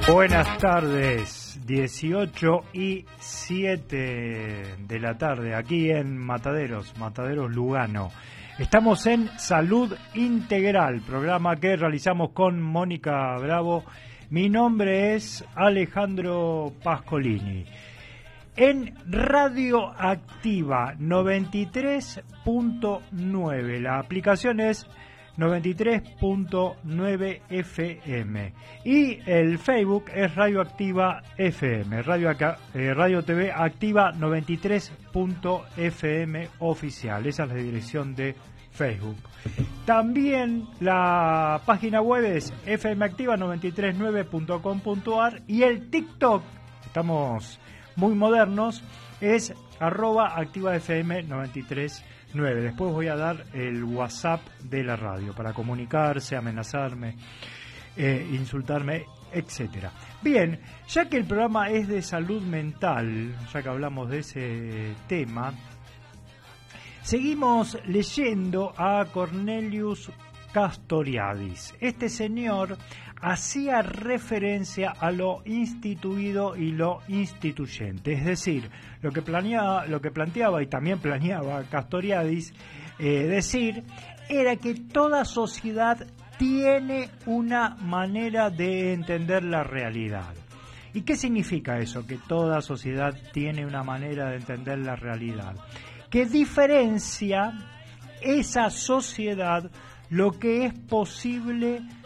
Buenas tardes, 18:07 de la tarde, aquí en Mataderos Lugano. Estamos en Salud Integral, programa que realizamos con Mónica Bravo. Mi nombre es Alejandro Pascolini. En Radio Activa 93.9, la aplicación es 93.9 FM y el Facebook es Radio Activa FM, Radio TV Activa 93.fm oficial. Esa es la dirección de Facebook. También la página web es fmactiva939.com.ar y el TikTok, estamos muy modernos, es @activafm939. Después voy a dar el WhatsApp de la radio para comunicarse, amenazarme, insultarme, etcétera. Bien, ya que el programa es de salud mental, ya que hablamos de ese tema, seguimos leyendo a Cornelius Castoriadis. Este señor hacía referencia a lo instituido y lo instituyente, es decir, lo que planteaba y también planeaba Castoriadis decir era que toda sociedad tiene una manera de entender la realidad. ¿Y qué significa eso? Que toda sociedad tiene una manera de entender la realidad. Que diferencia esa sociedad lo que es posible